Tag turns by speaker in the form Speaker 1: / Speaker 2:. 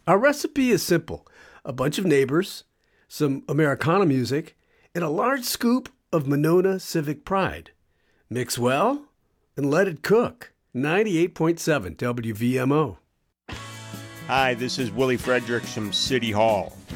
Speaker 1: Our recipe is simple: a bunch of neighbors, some Americana music, and a large scoop of Monona Civic Pride. Mix well and let it cook. 98.7 WVMO.
Speaker 2: Hi, this is Willie Fredericks from City Hall.